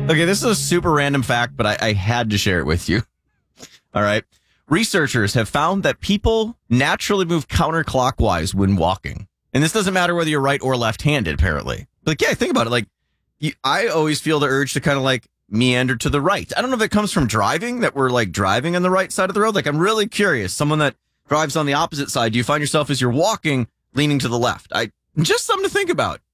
Okay, this is a super random fact, but I had to share it with you. All right. Researchers have found that people naturally move counterclockwise when walking. And this doesn't matter whether you're right or left-handed, apparently. Like, yeah, think about it. Like, I always feel the urge to kind of like meander to the right. I don't know if it comes from driving, that we're like driving on the right side of the road. Like, I'm really curious. Someone that drives on the opposite side, do you find yourself as you're walking leaning to the left? Just something to think about.